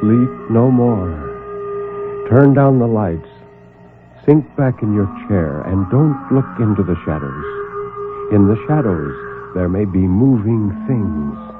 Sleep no more. Turn down the lights. Sink back in your chair and don't look into the shadows. In the shadows, there may be moving things.